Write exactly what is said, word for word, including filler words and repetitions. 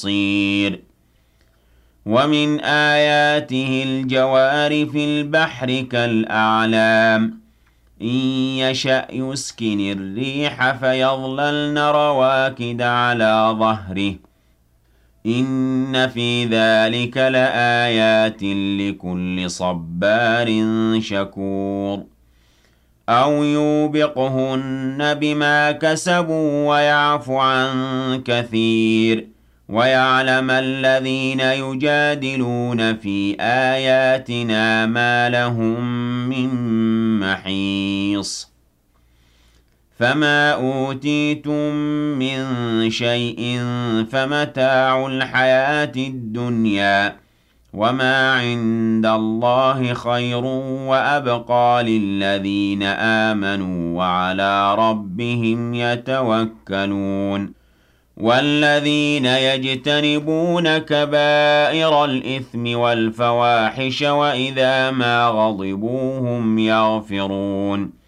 بصير ومن آياته الجوار في البحر كالأعلام إن يشأ يسكن الريح فيظللن رواكد على ظهره إن في ذلك لآيات لكل صبار شكور أو يوبقهن بما كسبوا ويعفو عن كثير ويعلم الذين يجادلون في آياتنا ما لهم من محيص فما أوتيتم من شيء فمتاع الحياة الدنيا وما عند الله خير وأبقى للذين آمنوا وعلى ربهم يتوكلون والذين يجتنبون كبائر الإثم والفواحش وإذا ما غضبوا هم يغفرون